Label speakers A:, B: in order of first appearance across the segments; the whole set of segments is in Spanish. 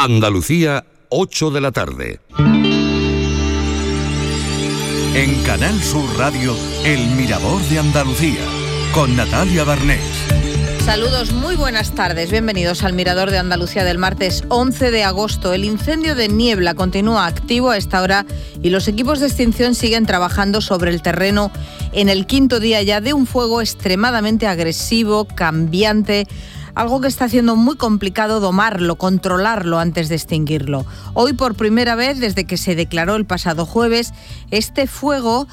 A: Andalucía, 8 de la tarde.
B: En Canal Sur Radio, El Mirador de Andalucía, con Natalia Barnés.
C: Saludos, muy buenas tardes. Bienvenidos al Mirador de Andalucía del martes 11 de agosto. El incendio de Niebla continúa activo a esta hora y los equipos de extinción siguen trabajando sobre el terreno en el quinto día ya de un fuego extremadamente agresivo, cambiante, algo que está haciendo muy complicado domarlo, controlarlo antes de extinguirlo. Hoy, por primera vez, desde que se declaró el pasado jueves, este fuego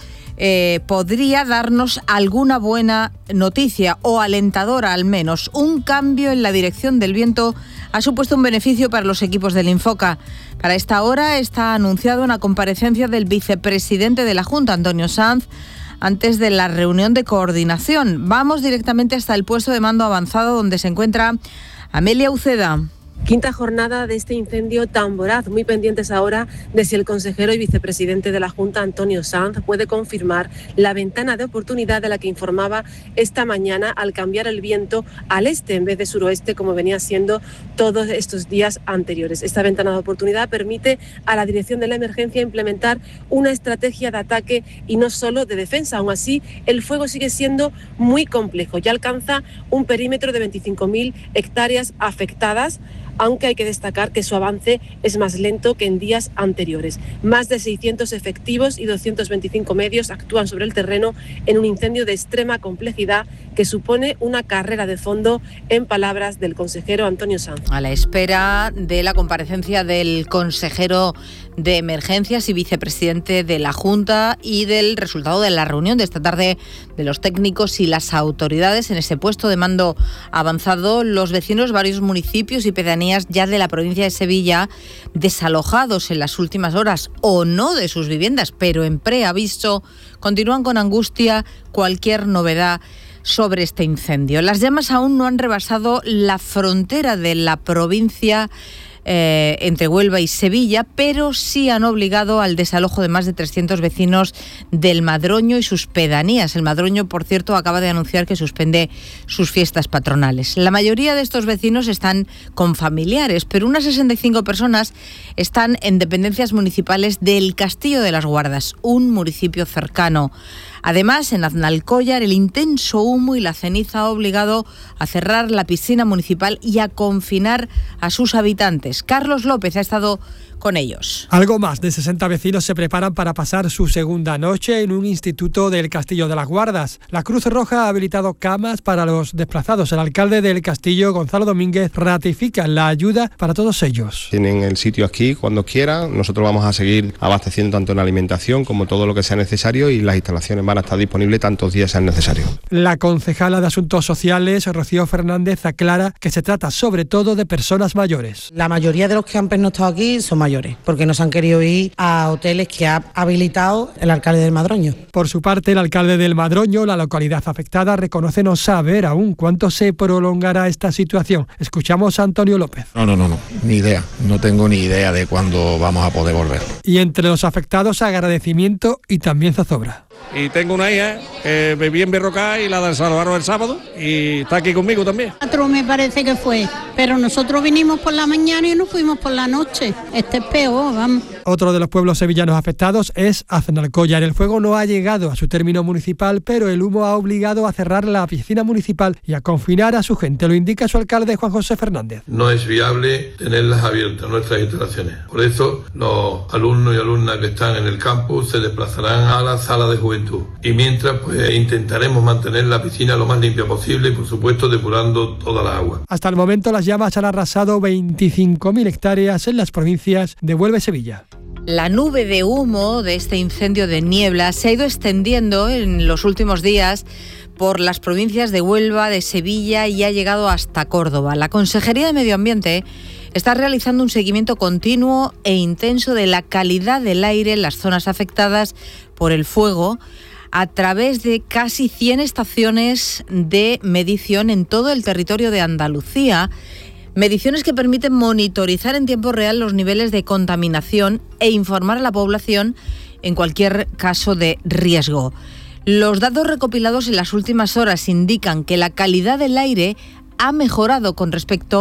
C: podría darnos alguna buena noticia, o alentadora al menos. Un cambio en la dirección del viento ha supuesto un beneficio para los equipos del Infoca. Para esta hora está anunciada una comparecencia del vicepresidente de la Junta, Antonio Sanz, antes de la reunión de coordinación. Vamos directamente hasta el puesto de mando avanzado, donde se encuentra Amelia Uceda.
D: Quinta jornada de este incendio tan voraz, muy pendientes ahora de si el consejero y vicepresidente de la Junta, Antonio Sanz, puede confirmar la ventana de oportunidad de la que informaba esta mañana al cambiar el viento al este en vez de suroeste, como venía siendo todos estos días anteriores. Esta ventana de oportunidad permite a la dirección de la emergencia implementar una estrategia de ataque y no solo de defensa. Aún así, el fuego sigue siendo muy complejo. Ya alcanza un perímetro de 25.000 hectáreas afectadas, aunque hay que destacar que su avance es más lento que en días anteriores. Más de 600 efectivos y 225 medios actúan sobre el terreno en un incendio de extrema complejidad que supone una carrera de fondo, en palabras del consejero Antonio Sanz.
C: A la espera de la comparecencia del consejero de Emergencias y vicepresidente de la Junta y del resultado de la reunión de esta tarde de los técnicos y las autoridades en ese puesto de mando avanzado, los vecinos de varios municipios y pedanías ya de la provincia de Sevilla, desalojados en las últimas horas o no de sus viviendas, pero en preaviso, continúan con angustia cualquier novedad sobre este incendio. Las llamas aún no han rebasado la frontera de la provincia entre Huelva y Sevilla, pero sí han obligado al desalojo de más de 300 vecinos del Madroño y sus pedanías. El Madroño, por cierto, acaba de anunciar que suspende sus fiestas patronales. La mayoría de estos vecinos están con familiares, pero unas 65 personas están en dependencias municipales del Castillo de las Guardas, un municipio cercano. Además, en Aznalcóllar, el intenso humo y la ceniza ha obligado a cerrar la piscina municipal y a confinar a sus habitantes. Carlos López ha estado con ellos.
E: Algo más de 60 vecinos se preparan para pasar su segunda noche en un instituto del Castillo de las Guardas. La Cruz Roja ha habilitado camas para los desplazados. El alcalde del Castillo, Gonzalo Domínguez, ratifica la ayuda para todos ellos.
F: Tienen el sitio aquí cuando quieran. Nosotros vamos a seguir abasteciendo tanto en alimentación como todo lo que sea necesario, y las instalaciones van a estar disponibles tantos días sean necesarios. La concejala de Asuntos Sociales, Rocío Fernández, aclara que se trata sobre todo de personas mayores.
G: La mayoría de los que han pernoctado aquí son mayores, porque no se han querido ir a hoteles que ha habilitado el alcalde del Madroño.
E: Por su parte, el alcalde del Madroño, la localidad afectada, reconoce no saber aún cuánto se prolongará esta situación. Escuchamos a Antonio López.
H: No, ni idea. No tengo ni idea de cuándo vamos a poder volver.
E: Y entre los afectados, agradecimiento y también zozobra.
I: Y tengo una hija que viví en Berrocá y la desalojaron el sábado y está aquí conmigo también.
J: 4 me parece que fue, pero nosotros vinimos por la mañana y nos fuimos por la noche. Este es peor, vamos.
E: Otro de los pueblos sevillanos afectados es Aznalcóllar. El fuego no ha llegado a su término municipal, pero el humo ha obligado a cerrar la piscina municipal y a confinar a su gente. Lo indica su alcalde, Juan José Fernández.
K: No es viable tenerlas abiertas, nuestras instalaciones. Por eso, los alumnos y alumnas que están en el campus se desplazarán a la sala de juventud. Y mientras, pues intentaremos mantener la piscina lo más limpia posible y, por supuesto, depurando toda la agua.
E: Hasta el momento, las llamas han arrasado 25.000 hectáreas en las provincias de Huelva y Sevilla.
C: La nube de humo de este incendio de Niebla se ha ido extendiendo en los últimos días por las provincias de Huelva, de Sevilla y ha llegado hasta Córdoba. La Consejería de Medio Ambiente está realizando un seguimiento continuo e intenso de la calidad del aire en las zonas afectadas por el fuego a través de casi 100 estaciones de medición en todo el territorio de Andalucía. Mediciones que permiten monitorizar en tiempo real los niveles de contaminación e informar a la población en cualquier caso de riesgo. Los datos recopilados en las últimas horas indican que la calidad del aire ha mejorado con respecto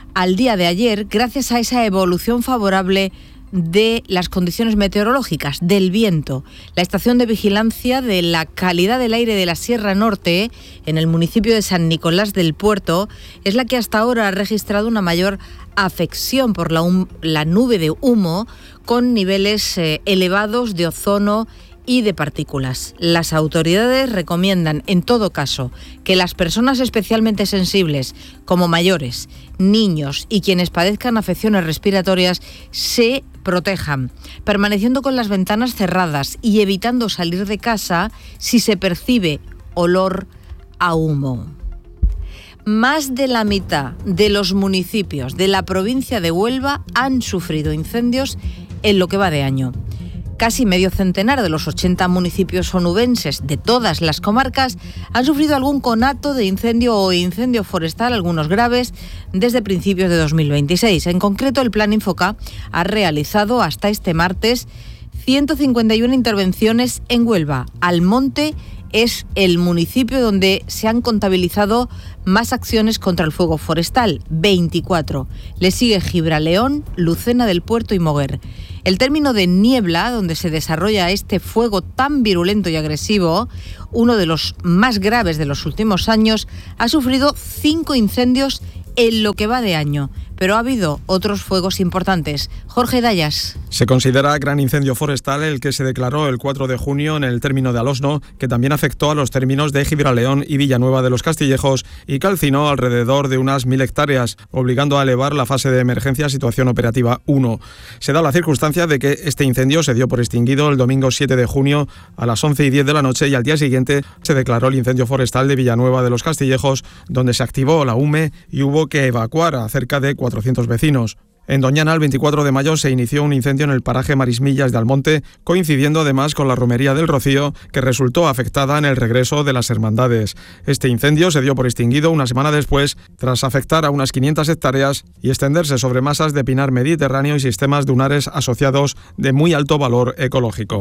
C: al día de ayer gracias a esa evolución favorable de las condiciones meteorológicas, del viento. La estación de vigilancia de la calidad del aire de la Sierra Norte, en el municipio de San Nicolás del Puerto, es la que hasta ahora ha registrado una mayor afección por la nube de humo, con niveles elevados de ozono y de partículas. Las autoridades recomiendan, en todo caso, que las personas especialmente sensibles, como mayores, niños y quienes padezcan afecciones respiratorias, se protejan, permaneciendo con las ventanas cerradas y evitando salir de casa si se percibe olor a humo. Más de la mitad de los municipios de la provincia de Huelva han sufrido incendios en lo que va de año. Casi medio centenar de los 80 municipios onubenses de todas las comarcas han sufrido algún conato de incendio o incendio forestal, algunos graves, desde principios de 2026. En concreto, el Plan Infoca ha realizado hasta este martes 151 intervenciones en Huelva. Almonte es el municipio donde se han contabilizado más acciones contra el fuego forestal, 24. Le sigue Gibraleón, Lucena del Puerto y Moguer. El término de Niebla, donde se desarrolla este fuego tan virulento y agresivo, uno de los más graves de los últimos años, ha sufrido 5 incendios en lo que va de año, pero ha habido otros fuegos importantes. Jorge Dayas.
L: Se considera gran incendio forestal el que se declaró el 4 de junio en el término de Alosno, que también afectó a los términos de Gibraleón y Villanueva de los Castillejos y calcinó alrededor de unas 1.000 hectáreas, obligando a elevar la fase de emergencia a situación operativa 1. Se da la circunstancia de que este incendio se dio por extinguido el domingo 7 de junio a las 11:10 de la noche y al día siguiente se declaró el incendio forestal de Villanueva de los Castillejos, donde se activó la UME y hubo que evacuar a cerca de 400 vecinos. En Doñana, el 24 de mayo, se inició un incendio en el paraje Marismillas de Almonte, coincidiendo además con la romería del Rocío, que resultó afectada en el regreso de las hermandades. Este incendio se dio por extinguido una semana después, tras afectar a unas 500 hectáreas y extenderse sobre masas de pinar mediterráneo y sistemas dunares asociados de muy alto valor ecológico.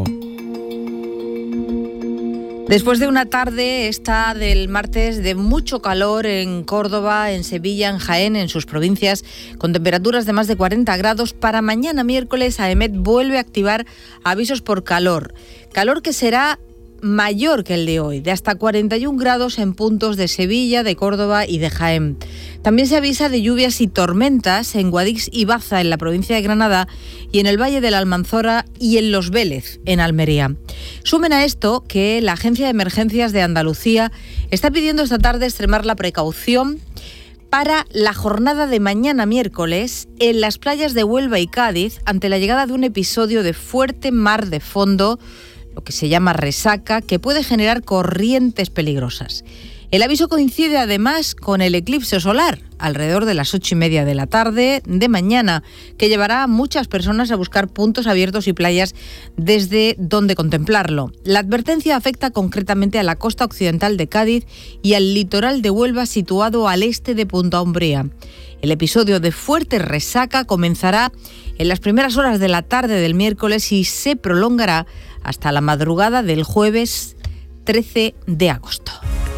C: Después de una tarde, esta del martes, de mucho calor en Córdoba, en Sevilla, en Jaén, en sus provincias, con temperaturas de más de 40 grados, para mañana miércoles AEMET vuelve a activar avisos por calor. Calor que será mayor que el de hoy, de hasta 41 grados en puntos de Sevilla, de Córdoba y de Jaén. También se avisa de lluvias y tormentas en Guadix y Baza, en la provincia de Granada, y en el Valle de la Almanzora y en Los Vélez, en Almería. Sumen a esto que la Agencia de Emergencias de Andalucía está pidiendo esta tarde extremar la precaución para la jornada de mañana miércoles en las playas de Huelva y Cádiz, ante la llegada de un episodio de fuerte mar de fondo, lo que se llama resaca, que puede generar corrientes peligrosas. El aviso coincide además con el eclipse solar, alrededor de las 8:30 de la tarde de mañana, que llevará a muchas personas a buscar puntos abiertos y playas desde donde contemplarlo. La advertencia afecta concretamente a la costa occidental de Cádiz y al litoral de Huelva, situado al este de Punta Umbría. El episodio de fuerte resaca comenzará en las primeras horas de la tarde del miércoles y se prolongará hasta la madrugada del jueves 13 de agosto.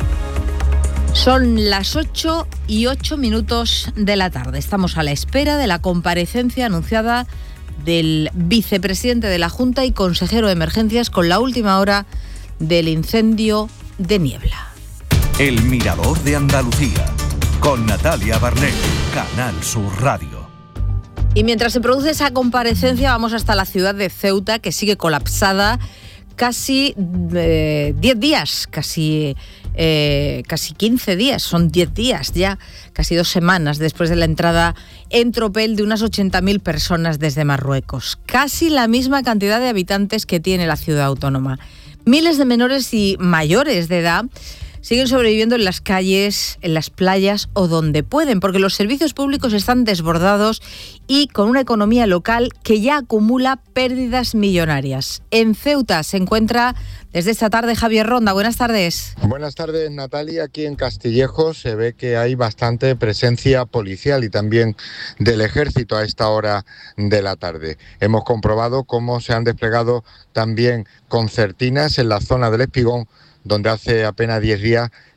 C: Son las 8:08 de la tarde. Estamos a la espera de la comparecencia anunciada del vicepresidente de la Junta y consejero de Emergencias con la última hora del incendio de Niebla.
B: El Mirador de Andalucía, con Natalia Barnett, Canal Sur Radio.
C: Y mientras se produce esa comparecencia, vamos hasta la ciudad de Ceuta, que sigue colapsada casi 10 días, casi 15 días, son 10 días ya, casi 2 semanas después de la entrada en tropel de unas 80.000 personas desde Marruecos. Casi la misma cantidad de habitantes que tiene la ciudad autónoma. Miles de menores y mayores de edad siguen sobreviviendo en las calles, en las playas o donde pueden, porque los servicios públicos están desbordados y con una economía local que ya acumula pérdidas millonarias. En Ceuta se encuentra desde esta tarde Javier Ronda. Buenas tardes.
M: Buenas tardes, Natalia. Aquí en Castillejos se ve que hay bastante presencia policial y también del ejército a esta hora de la tarde. Hemos comprobado cómo se han desplegado también concertinas en la zona del Espigón, donde hace apenas 10 días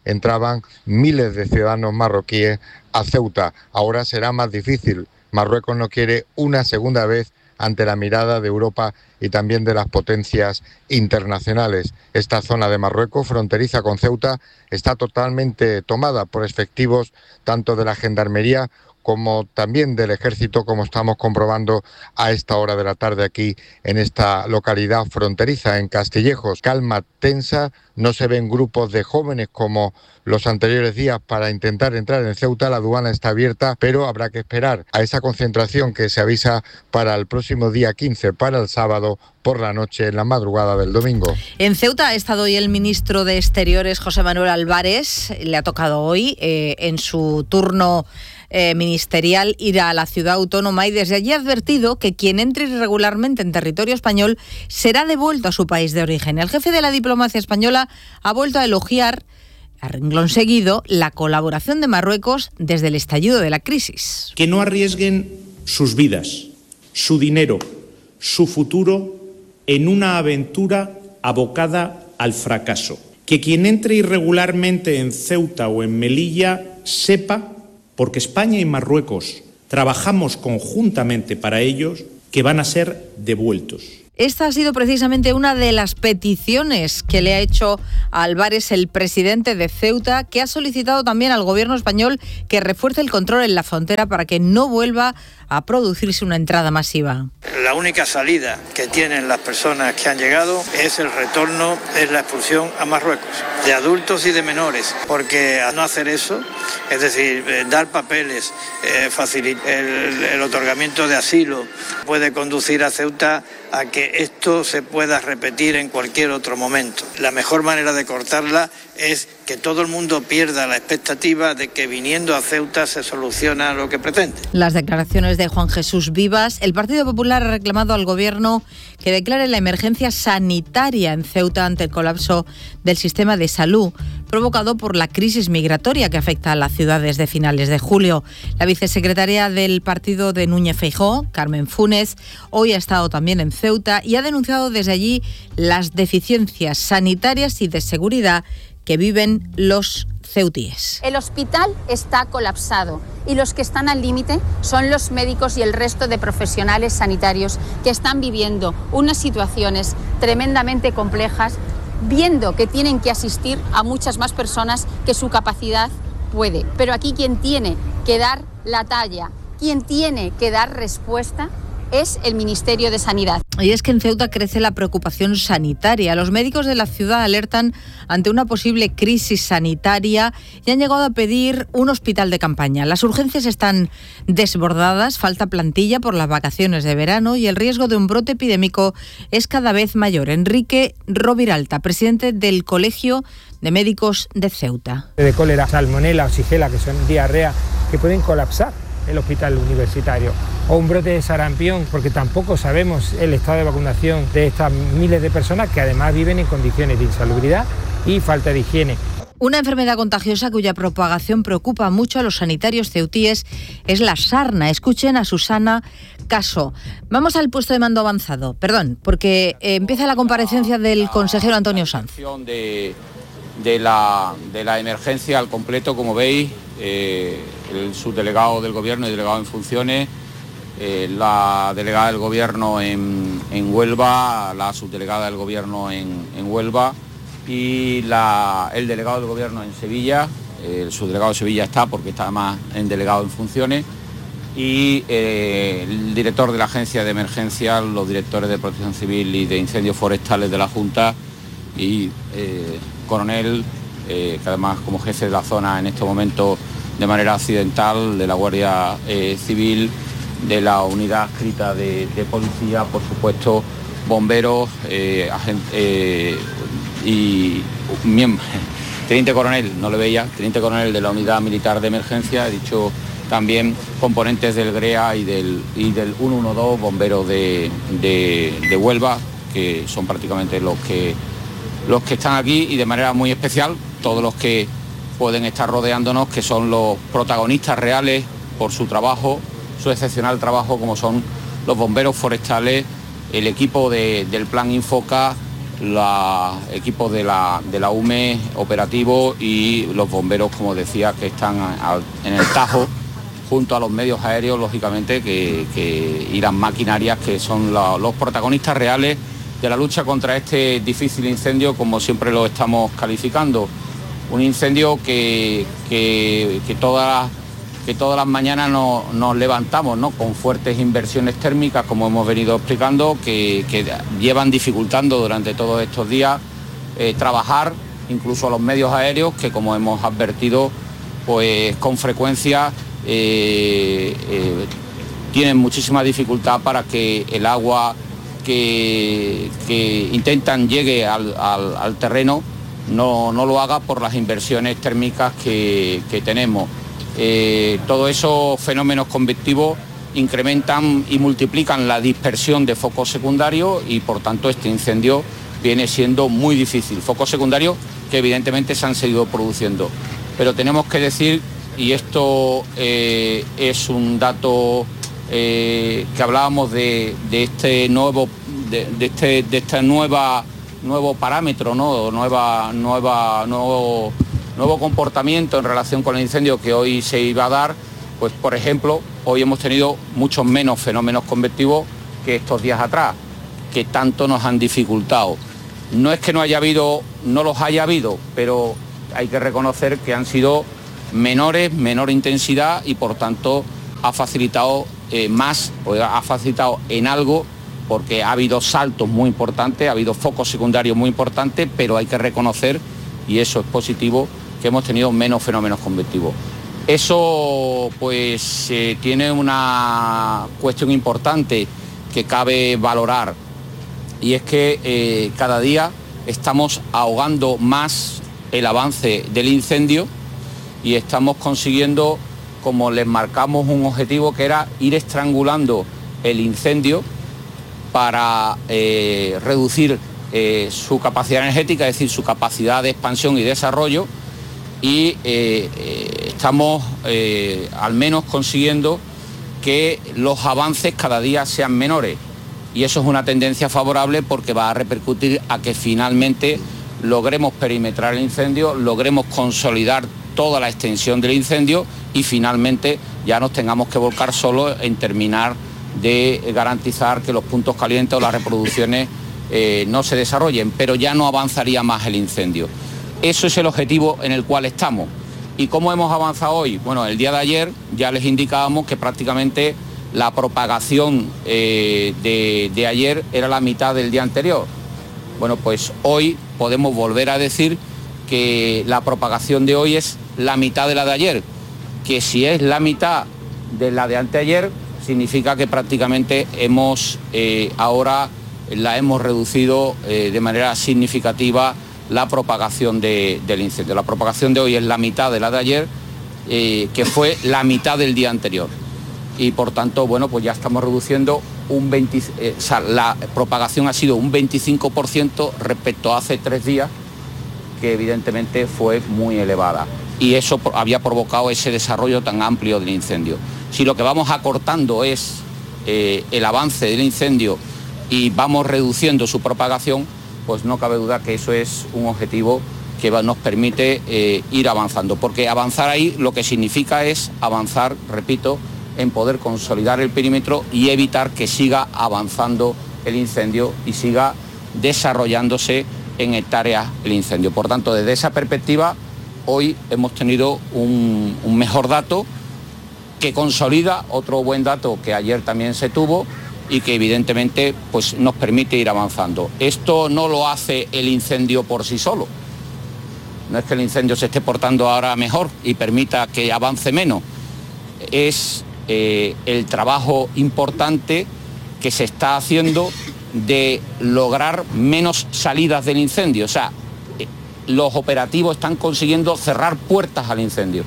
M: entraban miles de ciudadanos marroquíes a Ceuta. Ahora será más difícil. Marruecos no quiere una segunda vez ante la mirada de Europa y también de las potencias internacionales. Esta zona de Marruecos, fronteriza con Ceuta, está totalmente tomada por efectivos tanto de la Gendarmería como también del Ejército, como estamos comprobando a esta hora de la tarde aquí en esta localidad fronteriza, en Castillejos. Calma tensa, no se ven grupos de jóvenes como los anteriores días para intentar entrar en Ceuta. La aduana está abierta, pero habrá que esperar a esa concentración que se avisa para el próximo día 15, para el sábado por la noche, en la madrugada del domingo.
C: En Ceuta ha estado hoy el ministro de Exteriores, José Manuel Álvarez. Le ha tocado hoy, en su turno ministerial, ir a la ciudad autónoma, y desde allí ha advertido que quien entre irregularmente en territorio español será devuelto a su país de origen. El jefe de la diplomacia española ha vuelto a elogiar, a renglón seguido, la colaboración de Marruecos desde el estallido de la crisis.
N: Que no arriesguen sus vidas, su dinero, su futuro en una aventura abocada al fracaso. Que quien entre irregularmente en Ceuta o en Melilla sepa, porque España y Marruecos trabajamos conjuntamente para ellos, que van a ser devueltos.
C: Esta ha sido precisamente una de las peticiones que le ha hecho a Álvarez el presidente de Ceuta, que ha solicitado también al gobierno español que refuerce el control en la frontera para que no vuelva a producirse una entrada masiva.
O: La única salida que tienen las personas que han llegado es el retorno, es la expulsión a Marruecos, de adultos y de menores, porque al no hacer eso, es decir, dar papeles, facilitar el otorgamiento de asilo, puede conducir a Ceuta a que esto se pueda repetir en cualquier otro momento. La mejor manera de cortarla es que todo el mundo pierda la expectativa de que viniendo a Ceuta se soluciona lo que pretende.
C: Las declaraciones de Juan Jesús Vivas. El Partido Popular ha reclamado al Gobierno que declare la emergencia sanitaria en Ceuta ante el colapso del sistema de salud provocado por la crisis migratoria que afecta a la ciudad desde finales de julio. La vicesecretaria del partido de Núñez Feijóo, Carmen Funes, hoy ha estado también en Ceuta y ha denunciado desde allí las deficiencias sanitarias y de seguridad que viven los ceutíes.
P: El hospital está colapsado y los que están al límite son los médicos y el resto de profesionales sanitarios que están viviendo unas situaciones tremendamente complejas, viendo que tienen que asistir a muchas más personas que su capacidad puede. Pero aquí quien tiene que dar la talla, quien tiene que dar respuesta, es el Ministerio de Sanidad.
C: Y es que en Ceuta crece la preocupación sanitaria. Los médicos de la ciudad alertan ante una posible crisis sanitaria y han llegado a pedir un hospital de campaña. Las urgencias están desbordadas, falta plantilla por las vacaciones de verano y el riesgo de un brote epidémico es cada vez mayor. Enrique Roviralta, presidente del Colegio de Médicos de Ceuta.
Q: De cólera, salmonela o shigela, que son diarrea, que pueden colapsar el hospital universitario, o un brote de sarampión, porque tampoco sabemos el estado de vacunación de estas miles de personas que además viven en condiciones de insalubridad y falta de higiene.
C: Una enfermedad contagiosa cuya propagación preocupa mucho a los sanitarios ceutíes es la sarna. Escuchen a Susana Caso. Vamos al puesto de mando avanzado, porque empieza la comparecencia del consejero Antonio Sanz.
R: De la emergencia al completo, como veis, el subdelegado del Gobierno y delegado en funciones, la delegada del Gobierno en Huelva, la subdelegada del Gobierno en Huelva y el delegado del Gobierno en Sevilla. El subdelegado de Sevilla está porque está además en delegado en funciones, y el director de la Agencia de Emergencia, los directores de Protección Civil y de Incendios Forestales de la Junta y coronel, que además como jefe de la zona en este momento de manera accidental, de la Guardia Civil, de la unidad adscrita de policía, por supuesto, bomberos, y teniente coronel, no le veía, teniente coronel de la unidad militar de emergencia, he dicho también componentes del GREA y del 112, bomberos de Huelva, que son prácticamente los que están aquí, y de manera muy especial todos los que pueden estar rodeándonos, que son los protagonistas reales por su trabajo, su excepcional trabajo, como son los bomberos forestales, el equipo del Plan Infoca, los equipos de la UME operativos y los bomberos, como decía, que están en el Tajo, junto a los medios aéreos, lógicamente, y las maquinarias que son los protagonistas reales de la lucha contra este difícil incendio, como siempre lo estamos calificando. Un incendio que todas las mañanas nos levantamos, ¿no?, con fuertes inversiones térmicas, como hemos venido explicando, que llevan dificultando durante todos estos días trabajar, incluso a los medios aéreos, que, como hemos advertido, pues con frecuencia tienen muchísima dificultad para que el agua que intentan llegue al terreno no lo haga por las inversiones térmicas que tenemos. Todos esos fenómenos convectivos incrementan y multiplican la dispersión de focos secundarios y, por tanto, este incendio viene siendo muy difícil. Focos secundarios que evidentemente se han seguido produciendo. Pero tenemos que decir, y esto es un dato que hablábamos de este nuevo parámetro, ¿no?, nuevo comportamiento en relación con el incendio que hoy se iba a dar. Pues, por ejemplo, hoy hemos tenido muchos menos fenómenos convectivos que estos días atrás, que tanto nos han dificultado. No es que no los haya habido, pero hay que reconocer que han sido menor intensidad y, por tanto, ha facilitado ha facilitado en algo, porque ha habido saltos muy importantes, ha habido focos secundarios muy importantes, pero hay que reconocer, y eso es positivo, que hemos tenido menos fenómenos convectivos. Eso, pues, tiene una cuestión importante que cabe valorar, y es que cada día estamos ahogando más el avance del incendio y estamos consiguiendo, como les marcamos un objetivo, que era ir estrangulando el incendio para reducir su capacidad energética, es decir, su capacidad de expansión y desarrollo, y estamos al menos consiguiendo que los avances cada día sean menores, y eso es una tendencia favorable porque va a repercutir a que finalmente logremos perimetrar el incendio, logremos consolidar toda la extensión del incendio y finalmente ya nos tengamos que volcar solo en terminar de garantizar que los puntos calientes o las reproducciones no se desarrollen, pero ya no avanzaría más el incendio. Eso es el objetivo en el cual estamos. ¿Y cómo hemos avanzado hoy? Bueno, el día de ayer ya les indicábamos que prácticamente la propagación de ayer era la mitad del día anterior. Bueno, pues hoy podemos volver a decir que la propagación de hoy es la mitad de la de ayer, que si es la mitad de la de anteayer, significa que prácticamente ahora la hemos reducido de manera significativa la propagación del incendio. La propagación de hoy es la mitad de la de ayer, que fue la mitad del día anterior. Y por tanto, bueno, pues ya estamos reduciendo la propagación ha sido un 25% respecto a hace 3 días, que evidentemente fue muy elevada. Y eso había provocado ese desarrollo tan amplio del incendio. Si lo que vamos acortando es el avance del incendio y vamos reduciendo su propagación, pues no cabe duda que eso es un objetivo que nos permite ir avanzando. Porque avanzar ahí lo que significa es avanzar, repito, en poder consolidar el perímetro y evitar que siga avanzando el incendio y siga desarrollándose en hectáreas el incendio. Por tanto, desde esa perspectiva, hoy hemos tenido un mejor dato que consolida otro buen dato que ayer también se tuvo y que evidentemente pues, nos permite ir avanzando. Esto no lo hace el incendio por sí solo. No es que el incendio se esté portando ahora mejor y permita que avance menos. Es el trabajo importante que se está haciendo de lograr menos salidas del incendio. O sea, los operativos están consiguiendo cerrar puertas al incendio.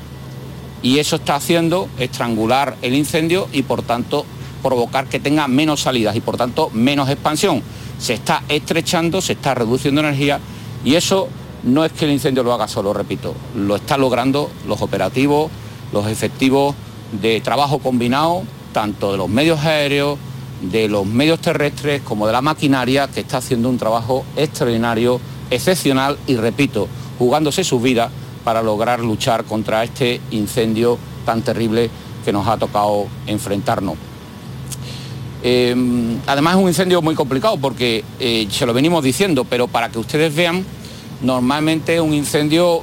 R: Y eso está haciendo estrangular el incendio y, por tanto, provocar que tenga menos salidas y, por tanto, menos expansión. Se está estrechando, se está reduciendo energía y eso no es que el incendio lo haga solo, repito. Lo están logrando los operativos, los efectivos de trabajo combinado, tanto de los medios aéreos, de los medios terrestres como de la maquinaria, que está haciendo un trabajo extraordinario, excepcional y, repito, jugándose sus vidas para lograr luchar contra este incendio tan terrible que nos ha tocado enfrentarnos. Además es un incendio muy complicado porque se lo venimos diciendo, pero para que ustedes vean, normalmente un incendio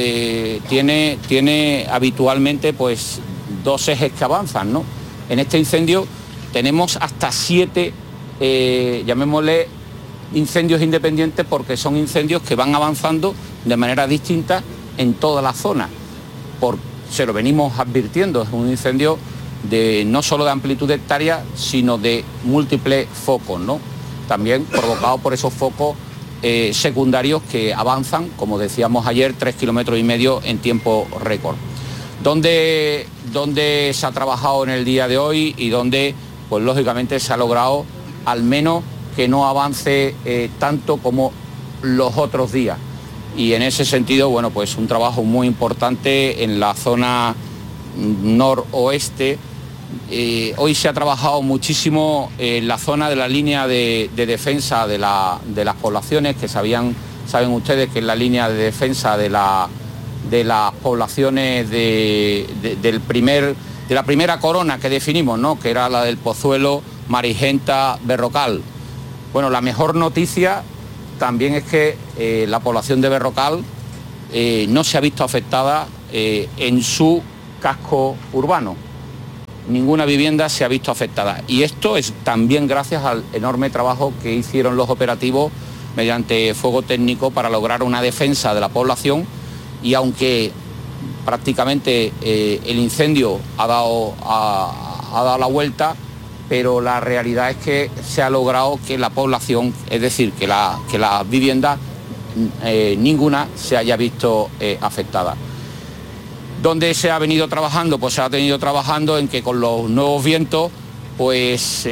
R: tiene habitualmente pues 2 ejes que avanzan, ¿no? En este incendio tenemos hasta 7, llamémosle incendios independientes, porque son incendios que van avanzando de manera distinta en toda la zona. Se lo venimos advirtiendo, es un incendio no solo de amplitud de hectáreas, sino de múltiples focos, ¿no? También provocado por esos focos secundarios que avanzan, como decíamos ayer, 3,5 kilómetros en tiempo récord. Donde se ha trabajado en el día de hoy y donde, pues lógicamente, se ha logrado al menos que no avance tanto como los otros días. Y en ese sentido, bueno, pues un trabajo muy importante en la zona noroeste. Hoy se ha trabajado muchísimo en la zona de la línea de defensa de las poblaciones, que saben ustedes que es la línea de defensa de las poblaciones de la primera corona que definimos, ¿no? Que era la del Pozuelo, Marigenta, Berrocal. Bueno, la mejor noticia también es que la población de Berrocal no se ha visto afectada en su casco urbano. Ninguna vivienda se ha visto afectada. Y esto es también gracias al enorme trabajo que hicieron los operativos mediante fuego técnico para lograr una defensa de la población. Y aunque prácticamente el incendio ha dado la vuelta, pero la realidad es que se ha logrado que la población, es decir, que la vivienda, ninguna se haya visto afectada. ¿Dónde se ha venido trabajando? Pues se ha venido trabajando en que con los nuevos vientos, pues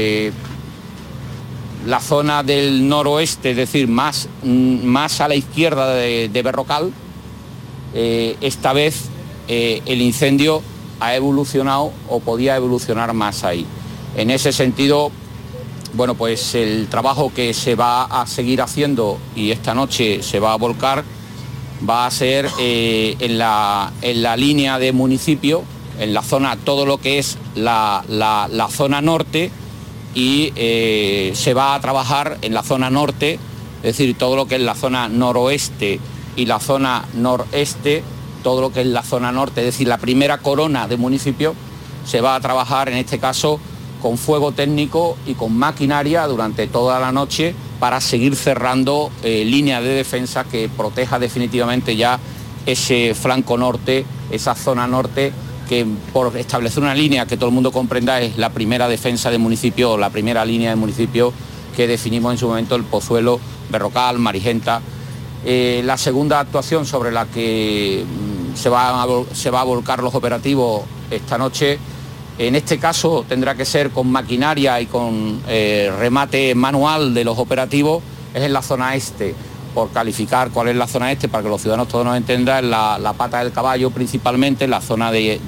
R: la zona del noroeste, es decir, más a la izquierda de Berrocal, esta vez el incendio ha evolucionado o podía evolucionar más ahí. En ese sentido, bueno, pues el trabajo que se va a seguir haciendo y esta noche se va a volcar va a ser en la línea de municipio, en la zona, todo lo que es la zona norte, y se va a trabajar en la zona norte, es decir, todo lo que es la zona noroeste y la zona noreste, todo lo que es la zona norte, es decir, la primera corona de municipio, se va a trabajar en este caso con fuego técnico y con maquinaria durante toda la noche para seguir cerrando líneas de defensa que proteja definitivamente ya ese flanco norte, esa zona norte, que por establecer una línea que todo el mundo comprenda es la primera defensa de municipio, o la primera línea de municipio que definimos en su momento, el Pozuelo, Berrocal, Marigenta. La segunda actuación sobre la que se va a volcar los operativos esta noche, en este caso tendrá que ser con maquinaria y con remate manual de los operativos, es en la zona este. Por calificar cuál es la zona este, para que los ciudadanos todos nos entendan, la Pata del Caballo principalmente, la zona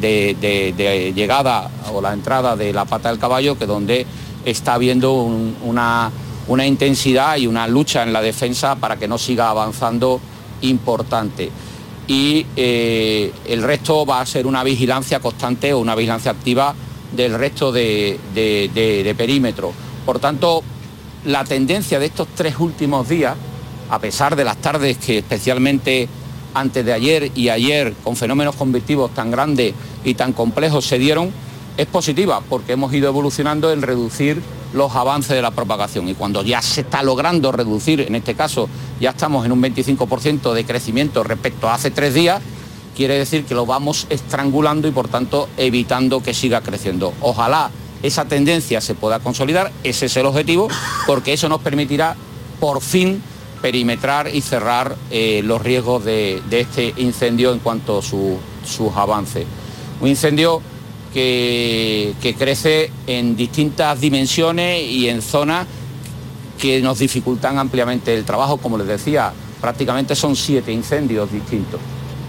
R: de llegada o la entrada de la Pata del Caballo, que es donde está habiendo una intensidad y una lucha en la defensa para que no siga avanzando importante. Y el resto va a ser una vigilancia constante o una vigilancia activa del resto de perímetro. Por tanto, la tendencia de estos 3 últimos días, a pesar de las tardes que especialmente antes de ayer y ayer con fenómenos convectivos tan grandes y tan complejos se dieron, es positiva, porque hemos ido evolucionando en reducir los avances de la propagación, y cuando ya se está logrando reducir, en este caso ya estamos en un 25% de crecimiento respecto a hace 3 días, quiere decir que lo vamos estrangulando y por tanto evitando que siga creciendo. Ojalá esa tendencia se pueda consolidar, ese es el objetivo, porque eso nos permitirá por fin perimetrar y cerrar los riesgos de este incendio en cuanto a sus avances. Un incendio que crece en distintas dimensiones y en zonas que nos dificultan ampliamente el trabajo. Como les decía, prácticamente son 7 incendios distintos.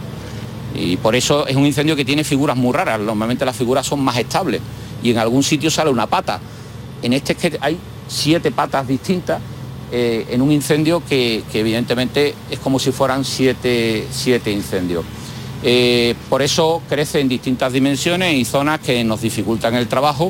R: Y por eso es un incendio que tiene figuras muy raras. Normalmente las figuras son más estables y en algún sitio sale una pata. en este es que hay 7 patas distintas en un incendio que evidentemente es como si fueran 7 incendios. Por eso crece en distintas dimensiones y zonas que nos dificultan el trabajo,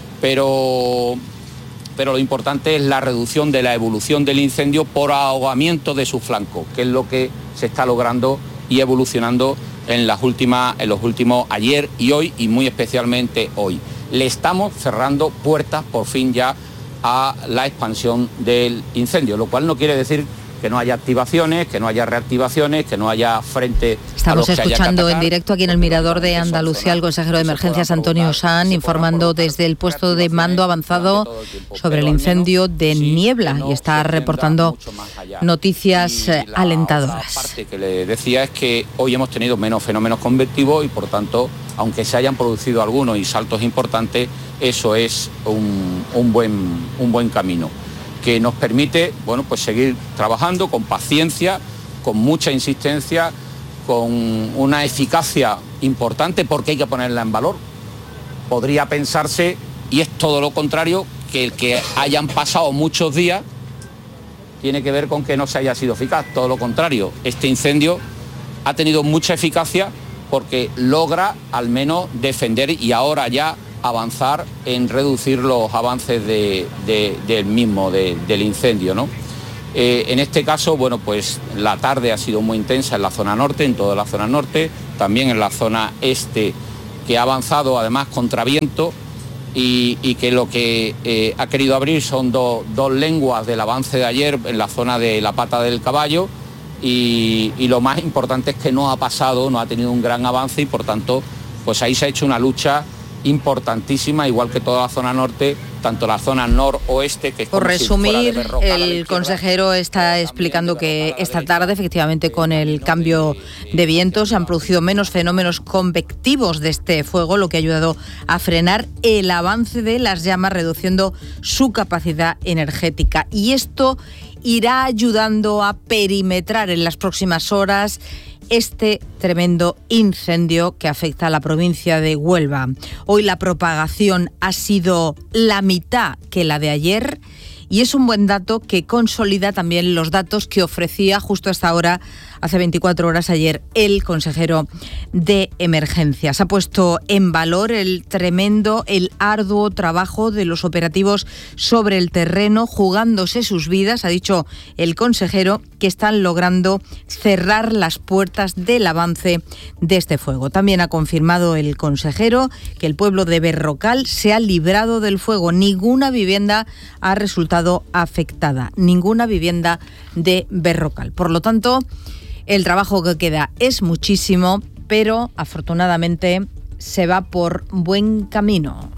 R: pero lo importante es la reducción de la evolución del incendio por ahogamiento de su flanco, que es lo que se está logrando y evolucionando en los últimos ayer y hoy, y muy especialmente hoy. Le estamos cerrando puertas por fin ya a la expansión del incendio, lo cual no quiere decir que no haya activaciones, que no haya reactivaciones, que no haya frente a los que haya que atacar.
C: Estamos escuchando en directo aquí en el Mirador de Andalucía al consejero de Emergencias Antonio Sanz informando desde el puesto de mando avanzado sobre el incendio de Niebla y está reportando noticias alentadoras.
R: La parte que le decía es que hoy hemos tenido menos fenómenos convectivos y por tanto, aunque se hayan producido algunos y saltos importantes, eso es un buen camino que nos permite, bueno, pues seguir trabajando con paciencia, con mucha insistencia, con una eficacia importante porque hay que ponerla en valor. Podría pensarse, y es todo lo contrario, que el que hayan pasado muchos días tiene que ver con que no se haya sido eficaz, todo lo contrario. Este incendio ha tenido mucha eficacia porque logra al menos defender y ahora ya avanzar en reducir los avances del mismo, del incendio, ¿no? En este caso, bueno, pues la tarde ha sido muy intensa en la zona norte, en toda la zona norte, también en la zona este, que ha avanzado además contra viento y que lo que ha querido abrir son dos lenguas del avance de ayer en la zona de la Pata del Caballo y lo más importante es que no ha tenido un gran avance y por tanto, pues ahí se ha hecho una lucha importantísima, igual que toda la zona norte, tanto la zona noroeste, que es
C: por resumir, el consejero está explicando que esta tarde, efectivamente, con el cambio de viento, se han producido menos fenómenos convectivos de este fuego, lo que ha ayudado a frenar el avance de las llamas, reduciendo su capacidad energética. Y esto irá ayudando a perimetrar en las próximas horas este tremendo incendio que afecta a la provincia de Huelva. Hoy la propagación ha sido la mitad que la de ayer y es un buen dato que consolida también los datos que ofrecía justo a esta hora, hace 24 horas ayer, el consejero de Emergencias. Ha puesto en valor el arduo trabajo de los operativos sobre el terreno, jugándose sus vidas, ha dicho el consejero, que están logrando cerrar las puertas del avance de este fuego. También ha confirmado el consejero que el pueblo de Berrocal se ha librado del fuego. Ninguna vivienda ha resultado afectada, ninguna vivienda de Berrocal. Por lo tanto, el trabajo que queda es muchísimo, pero afortunadamente se va por buen camino.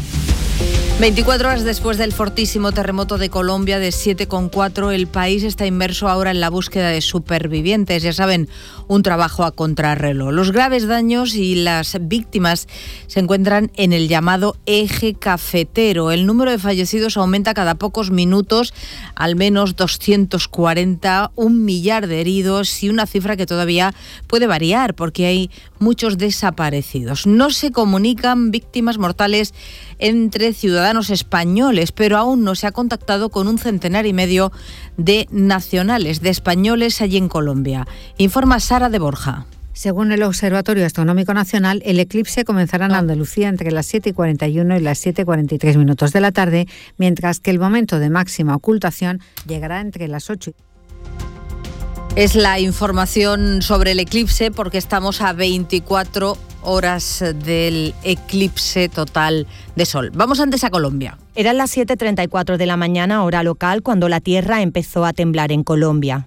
C: 24 horas después del fortísimo terremoto de Colombia de 7,4, el país está inmerso ahora en la búsqueda de supervivientes. Ya saben, un trabajo a contrarreloj. Los graves daños y las víctimas se encuentran en el llamado eje cafetero. El número de fallecidos aumenta cada pocos minutos, al menos 240, 1 millar de heridos y una cifra que todavía puede variar porque hay muchos desaparecidos. No se comunican víctimas mortales entre ciudadanos españoles, pero aún no se ha contactado con 1,5 centenar de nacionales, de españoles allí en Colombia. Informa Sara de Borja.
S: Según el Observatorio Astronómico Nacional, el eclipse comenzará en Andalucía entre las 7:41 y las 7:43 minutos de la tarde, mientras que el momento de máxima ocultación llegará entre las 8 y...
C: Es la información sobre el eclipse porque estamos a 24 horas del eclipse total de sol. Vamos antes a Colombia.
T: Eran las 7:34 de la mañana, hora local, cuando la tierra empezó a temblar en Colombia.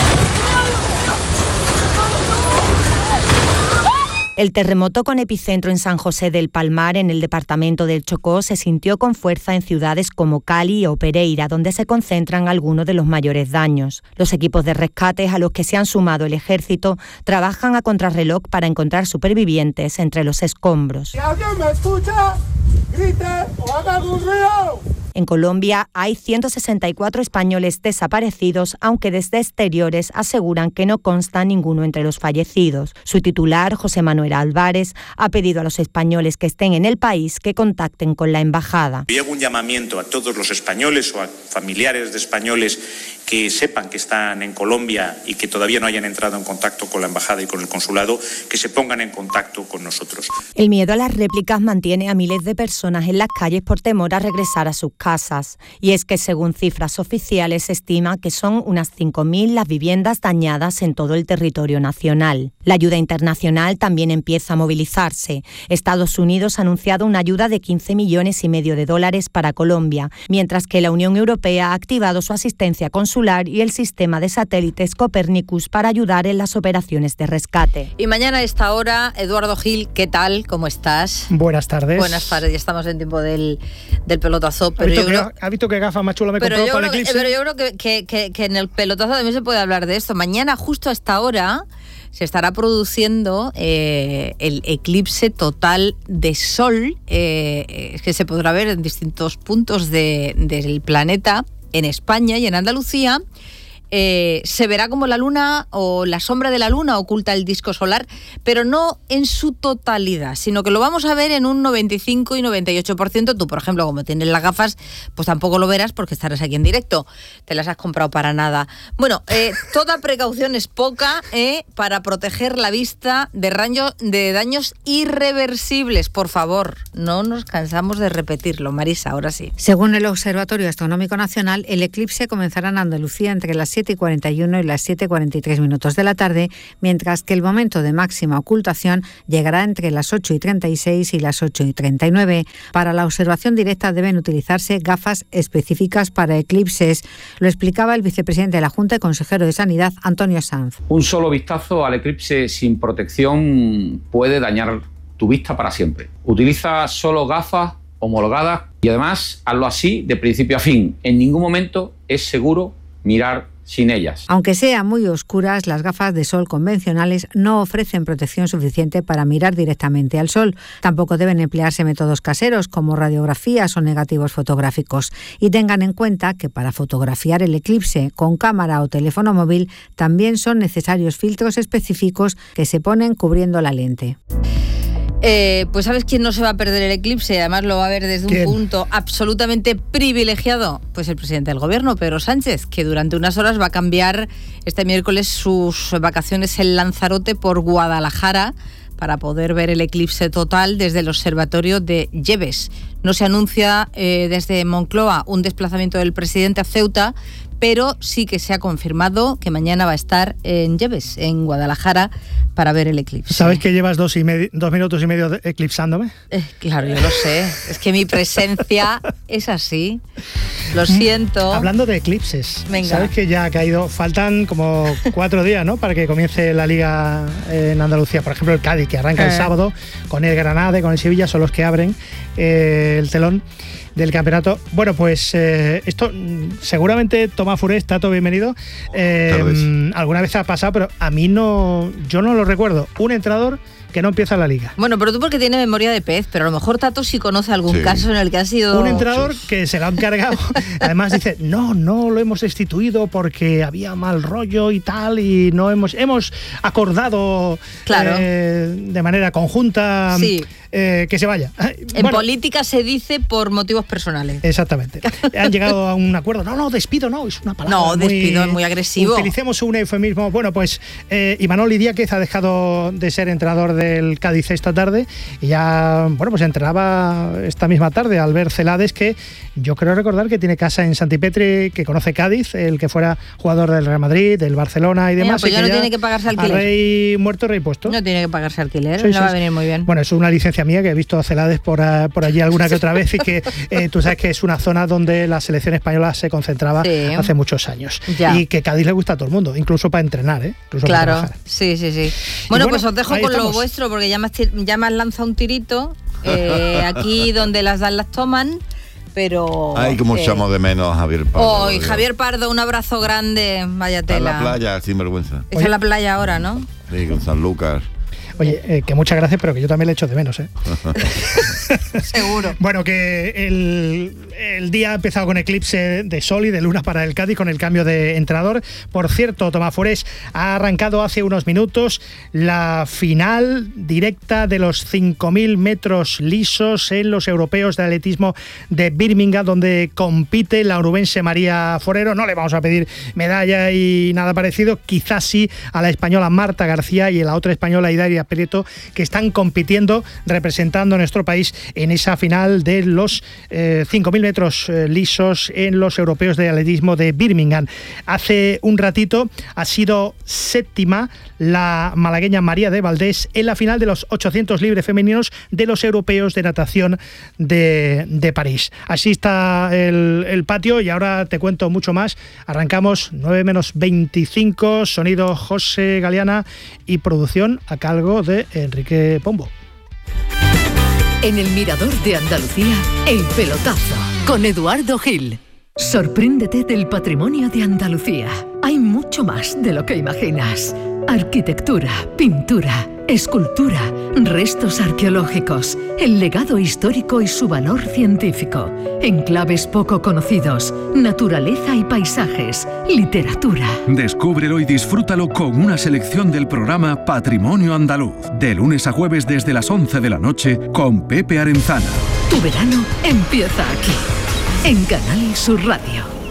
T: El terremoto con epicentro en San José del Palmar, en el departamento del Chocó, se sintió con fuerza en ciudades como Cali o Pereira, donde se concentran algunos de los mayores daños. Los equipos de rescate, a los que se han sumado el ejército, trabajan a contrarreloj para encontrar supervivientes entre los escombros.
U: Si alguien me escucha, grite o haga algún ruido.
T: En Colombia hay 164 españoles desaparecidos, aunque desde exteriores aseguran que no consta ninguno entre los fallecidos. Su titular, José Manuel Álvarez, ha pedido a los españoles que estén en el país que contacten con la embajada.
N: Yo hago un llamamiento a todos los españoles o a familiares de españoles que sepan que están en Colombia y que todavía no hayan entrado en contacto con la embajada y con el consulado, que se pongan en contacto con nosotros.
T: El miedo a las réplicas mantiene a miles de personas en las calles por temor a regresar a sus casas. Y es que, según cifras oficiales, se estima que son unas 5.000 las viviendas dañadas en todo el territorio nacional. La ayuda internacional también empieza a movilizarse. Estados Unidos ha anunciado una ayuda de 15,5 millones de dólares para Colombia, mientras que la Unión Europea ha activado su asistencia consular y el sistema de satélites Copernicus para ayudar en las operaciones de rescate.
C: Y mañana a esta hora, Eduardo Gil, ¿qué tal? ¿Cómo estás?
U: Buenas tardes.
C: Buenas tardes, ya estamos en tiempo del pelotazo. Pero
U: ¿Ha visto qué gafa más chula me compró para el eclipse?
C: Pero yo creo que en el pelotazo también se puede hablar de esto. Mañana, justo a esta hora, se estará produciendo el eclipse total de Sol, que se podrá ver en distintos puntos del planeta, en España y en Andalucía. Se verá como la luna o la sombra de la luna oculta el disco solar, pero no en su totalidad, sino que lo vamos a ver en un 95 y 98%. Tú, por ejemplo, como tienes las gafas, pues tampoco lo verás porque estarás aquí en directo. Te las has comprado para nada. Bueno, toda precaución es poca para proteger la vista de daños irreversibles. Por favor, no nos cansamos de repetirlo. Marisa, ahora sí.
S: Según el Observatorio Astronómico Nacional, el eclipse comenzará en Andalucía entre las 7:41 y las 7:43 de la tarde, mientras que el momento de máxima ocultación llegará entre las 8:36 y las 8:39. Para la observación directa deben utilizarse gafas específicas para eclipses. Lo explicaba el vicepresidente de la Junta y consejero de Sanidad, Antonio Sanz.
V: Un solo vistazo al eclipse sin protección puede dañar tu vista para siempre. Utiliza solo gafas homologadas y además hazlo así de principio a fin. En ningún momento es seguro mirar sin ellas.
S: Aunque sean muy oscuras, las gafas de sol convencionales no ofrecen protección suficiente para mirar directamente al sol. Tampoco deben emplearse métodos caseros como radiografías o negativos fotográficos. Y tengan en cuenta que para fotografiar el eclipse con cámara o teléfono móvil también son necesarios filtros específicos que se ponen cubriendo la lente.
C: Pues ¿sabes quién no se va a perder el eclipse? Además lo va a ver desde un punto absolutamente privilegiado. Pues el presidente del gobierno, Pedro Sánchez, que durante unas horas va a cambiar este miércoles sus vacaciones en Lanzarote por Guadalajara para poder ver el eclipse total desde el observatorio de Lleves. No se anuncia desde Moncloa un desplazamiento del presidente a Ceuta, pero sí que se ha confirmado que mañana va a estar en Lleves, en Guadalajara, para ver el eclipse.
U: ¿Sabes que llevas 2 minutos y medio eclipsándome?
C: Claro, yo lo sé. Es que mi presencia es así. Lo siento.
U: Hablando de eclipses,
C: venga.
U: ¿Sabes que ya ha caído? Faltan como 4 días, ¿no?, para que comience la Liga en Andalucía. Por ejemplo, el Cádiz, que arranca el sábado, con el Granada y con el Sevilla, son los que abren el telón del campeonato. Bueno, pues esto seguramente Tomás Furés, Tato, bienvenido. Alguna vez ha pasado, pero a mí yo no lo recuerdo. Un entrenador que no empieza la Liga.
C: Bueno, pero tú porque tienes memoria de pez, pero a lo mejor Tato sí conoce algún caso en el que ha sido...
U: Un entrenador que se lo ha encargado. Además dice, no lo hemos destituido porque había mal rollo y tal, y no hemos acordado de manera conjunta que se vaya.
C: En política se dice por motivos personales.
U: Exactamente. Han llegado a un acuerdo. No, despido no, es una palabra
C: despido es muy agresivo.
U: Utilicemos un eufemismo. Bueno, pues Imanol Idiáquez ha dejado de ser entrenador del Cádiz esta tarde y ya, pues entrenaba esta misma tarde Albert Celades, que yo creo recordar que tiene casa en Santipetri, que conoce Cádiz, el que fuera jugador del Real Madrid, del Barcelona y demás.
C: Pues ya no tiene que pagarse alquiler.
U: Rey muerto, rey puesto.
C: No tiene que pagarse alquiler, va a venir muy bien.
U: Bueno, es una licencia mía, que he visto a Celades por allí alguna que otra vez, y que tú sabes que es una zona donde la selección española se concentraba hace muchos años. Ya. Y que Cádiz le gusta a todo el mundo, incluso para entrenar, incluso
C: claro,
U: para trabajar.
C: Sí. Bueno, pues os dejo con lo vuestro, porque ya me has lanzado un tirito. Aquí donde las dan las toman. Pero...
W: Ay, cómo echamos de menos a Javier Pardo.
C: Javier Pardo, un abrazo grande, vaya tela.
W: Está en la playa, sin vergüenza.
C: Está en la playa ahora, ¿no?
W: Sí, con San Lucas.
U: Oye, que muchas gracias, pero que yo también le echo de menos,
C: Seguro.
U: Bueno, que El día ha empezado con eclipse de sol y de luna para el Cádiz con el cambio de entrenador. Por cierto, Tomás Forés ha arrancado hace unos minutos la final directa de los 5.000 metros lisos en los europeos de atletismo de Birmingham, donde compite la onubense María Forero. No le vamos a pedir medalla y nada parecido, quizás sí a la española Marta García y a la otra española Idalia Prieto, que están compitiendo representando a nuestro país en esa final de los 5.000 metros lisos en los europeos de atletismo de Birmingham. Hace un ratito ha sido séptima la malagueña María de Valdés en la final de los 800 libres femeninos de los europeos de natación de París. Así está el patio y ahora te cuento mucho más. Arrancamos 9 menos 25, sonido José Galeana y producción a cargo de Enrique Pombo.
A: En el Mirador de Andalucía, El Pelotazo, con Eduardo Gil. Sorpréndete del patrimonio de Andalucía. Hay mucho más de lo que imaginas. Arquitectura, pintura, escultura, restos arqueológicos, el legado histórico y su valor científico, enclaves poco conocidos, naturaleza y paisajes, literatura.
B: Descúbrelo y disfrútalo con una selección del programa Patrimonio Andaluz, de lunes a jueves desde las 11 de la noche con Pepe Arenzana.
A: Tu verano empieza aquí, en Canal Sur Radio.